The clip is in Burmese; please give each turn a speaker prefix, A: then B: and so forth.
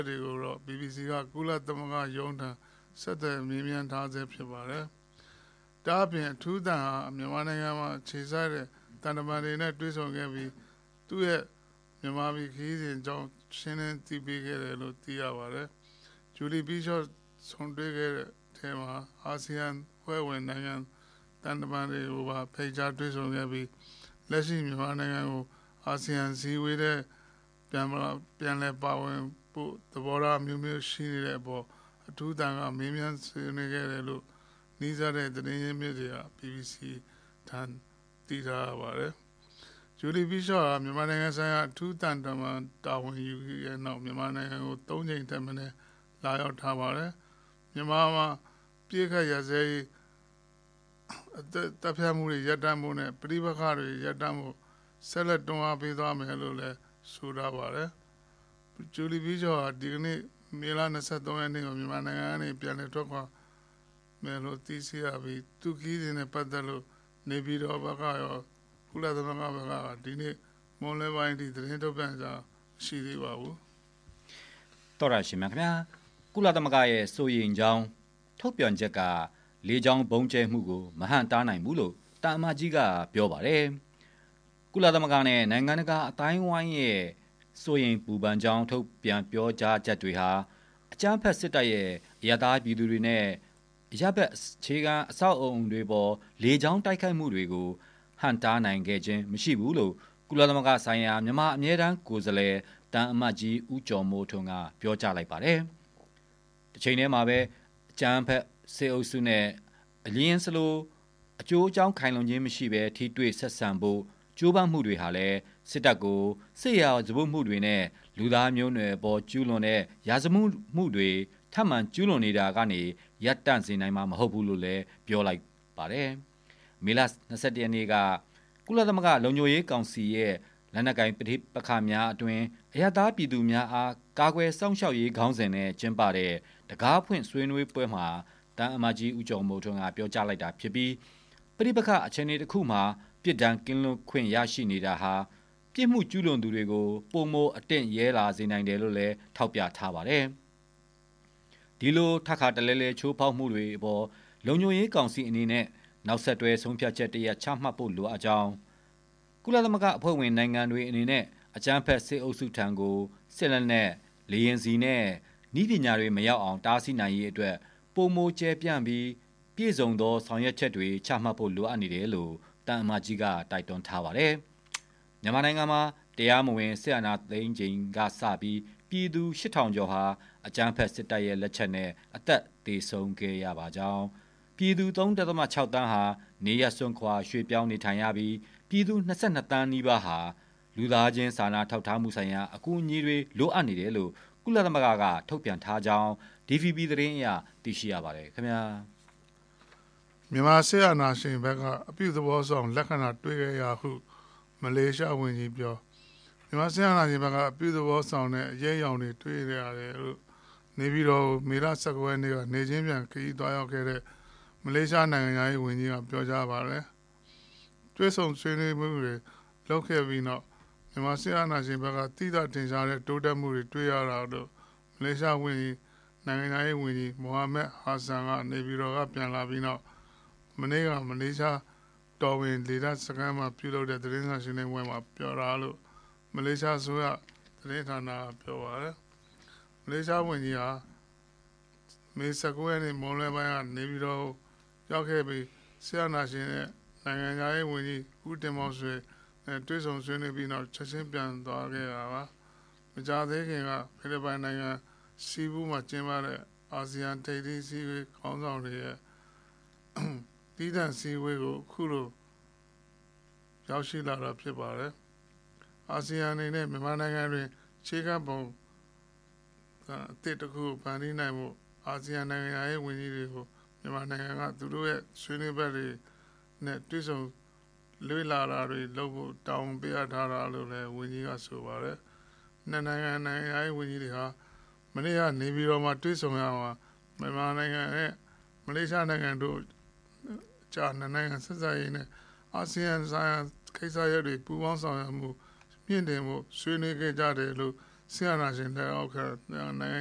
A: တွေကိုတော့ BBC ကကုလသမဂ္ဂရုံးထံဆက်သွယ်မေးမြန်းထားဆဲဖြစ်ပါတယ်။ဒါအပြင်အထူးတန်ဟာမြန်မာနိုင်ငံမှာခြေဆိုင်တဲ့တန်တမာတွေနဲ့တွေ့ဆုံခဲ့ပြီးသူ့ရဲ့မြန်မာပြည်ခရီးစဉ်အကြောင်းရှင်းလင်းသိပေးခဲ့တယ်လို့သိရပါတယ်။ဂျူလီဘီရှော့ဆုံတွေ့ခဲ့တဲ့ထဲမှာအာဆီယံဖွဲ့ဝင်နိုင်ငံတန်တမာတွေကိုပါဖိတ်ကြားတွေ့ဆုံခဲ့ပြီးလက်ရှိမြန်မာနိုင်ငံကိုအာဆီယံစည်းဝေးတဲ့ပြန်လည်ပါဝင်ဖို့သဘောထားမျိုးမျိုးရှိနေတဲ့အပေါ်အထူးတန်ကမေးမြန်းဆွေးနွေးခဲ့တယ်လို့နှီးစားတဲ့သတင်းရင်းမြစ်တွေက BBC ထံသိထားပါတယ်။ဂျူလီဘီရှော့ဟာမြန်မာနိုင်ငံဆိုင်ရာအထူးတန်တမန်တာဝန်ယူရဲ့နောက်မြန်မာနိုင်ငံကို၃ချိန်တက်မင်းလာရောက်ထားပါတယ်။မြန်မာမှာပြည်ခတ်ရစဲတပ်ဖြတ်မှုတွေရပ်တန့်မှုနဲ့ပြည်ပခါတွေရပ်တန့်မှုဆက်လက်တွန်းအားပေးသွားမယ်လို့လည်းဆိုထားပါတယ်။ဂျူလီဘီရှော့ဟာဒီကနေ့မေလ23ရက်နေ့မှာမြန်မာနိုင်ငံကနေပြန်လည်ထွက်ခွာမယ်လို့သိရှိရပြီးသူခီးစဉ်နဲ့ပတ်သက်လို့နေပြည်တော်ဘက်ကရောကုလသမဂ္ဂဘက်ကဒီနေ့မွန်လယ်ပိုင်းထိသတင်းထုတ်ပြန်စာရှိသေးပါဘူး
B: ။တော်ရရှိမြခင်ဗျာကုလသမဂ္ဂရဲ့စိုးရိမ်ကြောင်းထုတ်ပြန်ချက်ကလေကြောင်းဘုံကျဲမှုကိုမဟန့်တားနိုင်ဘူးလို့တာအမကြီးကပြောပါတယ်။ကုလသမဂ္ဂနဲ့နိုင်ငံတကာအတိုင်းဝိုင်းရဲ့စိုးရိမ်ပူပန်ကြောင်းထုတ်ပြန်ပြောကြားချက်တွေဟာအကြမ်းဖက်စစ်တပ်ရဲ့အရသာပြည်သူတွေနဲ့ရပ်ဘက်ခြေခံအဆောက်အုံတွေပေါ်လေကြောင်းတိုက်ခိုက်မှုတွေကိုဟန်တားနိုင်ခဲ့ခြင်းမရှိဘူးလို့ကုလသမဂ္ဂဆိုင်ရာမြန်မာအမြဲတမ်းကိုယ်စားလှယ်တန်အမတ်ကြီးဦးကျော်မိုးထွန်းကပြောကြားလိုက်ပါတယ်။တစ်ချိန်တည်းမှာပဲအကြမ်းဖက်စေအုပ်စုနဲ့အလင်းစလိုအကျိုးအကြောင်းခိုင်လုံခြင်းမရှိဘဲထိတွေ့ဆက်ဆံဖို့ကျိုးပမ်းမှုတွေဟာလည်းစစ်တပ်ကိုစစ်ရာဇဝတ်မှုတွေနဲ့လူသားမျိုးနွယ်ပေါ်ကျူးလွန်တဲ့ရာဇမှုတွေထပ်မံကျူးလွန်နေတာကနေရပ်တန့်စေနိုင်မှာမဟုတ်ဘူးလို့လည်းပြောလိုက်ပါတယ်။မေလ21ရက်နေ့ကကုလသမဂ္ဂလုံခြုံရေးကောင်စီရဲ့လက်နက်ကိုင်ပဋိပက္ခများအတွင်အရသာပြည်သူများအားကာကွယ်စောင့်ရှောက်ရေးခေါင်းစဉ်နဲ့ကျင်းပတဲ့တကားဖွင့်ဆွေးနွေးပွဲမှာတန်အမကြီးဦးကျော်မိုးထွန်းကပြောကြားလိုက်တာဖြစ်ပြီးပဋိပက္ခအခြေအနေတစ်ခုမှာပြစ်ဒဏ်ကင်းလွတ်ခွင့်ရရှိနေတာဟာပြစ်မှုကျူးလွန်သူတွေကိုပုံမအတင့်ရဲလာစေနိုင်တယ်လို့လည်းထောက်ပြထားပါတယ်။ဒီလိုထခါတလဲလဲချိုးဖောက်မှုတွေအပေါ်လုံခြုံရေးကောင်စီအနေနဲ့နောက်ဆက်တွဲဆုံးဖြတ်ချက်တရက်ချမှတ်ဖို့လိုအပ်ကြောင်းကုလသမဂ္ဂအဖွဲ့ဝင်နိုင်ငံတွေအနေနဲ့အကြမ်းဖက်စစ်အုပ်စုထံကိုစစ်လက်နက်လေရင်စီနဲ့ဤပညာတွေမရောက်အောင်တားဆီးနိုင်ရေးအတွက်ပုံမကျဲပြန့်ပြီးပြည့်စုံသောဆောင်ရွက်ချက်တွေချမှတ်ဖို့လိုအပ်နေတယ်လို့တန်အမကြီးကတိုက်တွန်းထားပါတယ်။မြန်မာနိုင်ငံမှာတရားမဝင်စစ်အာဏာသိမ်းချိန်ကစပြီးပြည်သူ8000ကျော်ဟာအကြမ်းဖက်စစ်တပ်ရဲ့လက်ချက်နဲ့အသက်သေဆုံးခဲ့ရပါကြောင်းပြည်သူ3.6 တန်းဟာနေရစွန့်ခွာရွှေ့ပြောင်းနေထိုင်ရပြီးပြည်သူ22တန်းနီးပါးဟာလူသားချင်းစာနာထောက်ထားမှုဆိုင်ရာအကူအညီတွေလိုအပ်နေတယ်လို့ကုလသမဂ္ဂကထုတ်ပြန်ထားကြောင်း DVB သတင်းအရသိရှိရပါတယ်ခင်ဗျာ
A: မြန်မာစစ်အာဏာရှင်ဘက်ကအပြုသဘောဆောင်လက္ခဏာတွေ့ခဲ့ရဟုမလေးရှားဝန်ကြီးပြောမြန်မာစစ်အာဏာရှင်ဘက်ကအပြုသဘောဆောင်တဲ့အရေးအယောင်တွေတွေ့ရတယ်လို့နေပြည်တော်မေလ19ရက်နေ့ကနေချင်းပြန်ခရီးသွားရောက်ခဲ့တဲ့မလေးရှားနိုင်ငံသားရေးဝန်ကြီးကပြောကြားပါတယ်တွဲဆုံဆွေးနွေးမှုတွေလုပ်ခဲ့ပြီးနောက်မြန်မာစစ်အာဏာရှင်ဘက်ကတိကျတင်ရှားတဲ့တိုးတက်မှုတွေတွေ့ရတာလို့မလေးရှားဝန်ကြီးနိုင်ငံသားရေးဝန်ကြီးမိုဟာမက်ဟာဆန်ကနေပြည်တော်ကပြန်လာပြီးနောက်မနေ့ကမလေးရှားတော်ဝင်လေတပ်စခန်းမှာပြုလုပ်တဲ့သတင်းစာရှင်းလင်းပွဲမှာပြောတာလို့မလေးရှားဆိုရသတင်းဌာနပြောပါတယ်မလေးရှားဝန်ကြီးဟာမေ19ရက်နေ့မွန်လွဲပိုင်းကနေပြည်တော်ရောက်ခဲ့ပြီးဆရာနာရှင်နဲ့နိုင်ငံရေးဝန်ကြီးဦးတင်မောင်ဆွေနဲ့တွေ့ဆုံဆွေးနွေးပြီးနောက်ချက်ချင်းပြန်သွားခဲ့တာပါမကြာသေးခင်ကဖိလစ်ပိုင်နိုင်ငံစီဘူးမှာကျင်းပတဲ့အာဆီယံထိပ်သီးစည်းဝေးခေါင်းဆောင်တွေရဲ့တည်တံ့စည်းဝေးကိုအခုလိုရောက်ရှိလာတာဖြစ်ပါတယ်အာဆီယံအနေနဲ့မြန်မာနိုင်ငံတွင်ခြေကပ်ပုံအသစ်တစ်ခုဖန်တီးနိုင်မှုအာဆီယံနိုင်ငံရေးဝန်ကြီးတွေကိုမြန်မာနိုင်ငံကသူတို့ရဲ့ဆွေးနွေးပွဲတွေနဲ့တွေ့ဆုံလွေးလာတာတွေလုပ်ဖို့တောင်းပေးထားတာလို့လည်းဝန်ကြီးကဆိုပါတယ်နှစ်နိုင်ငံနိုင်ငံရေးဝန်ကြီးတွေဟာမနေ့ကနေပြည်တော်မှာတွေ့ဆုံရမှာမြန်မာနိုင်ငံနဲ့မလေးရှားနိုင်ငံတို့ကြာနိုင်ငံဆက်ဆံရေးနဲ့အာဆီယံဆိုင်ရာကိစ္စရပ်တွေပူးပေါင်းဆောင်ရွက်မှုမြင့်တင်မှုဆွေးနွေးခဲ့ကြတယ်လို့ဆရာနာရှင်လက်အောက်ကနိုင်ငံ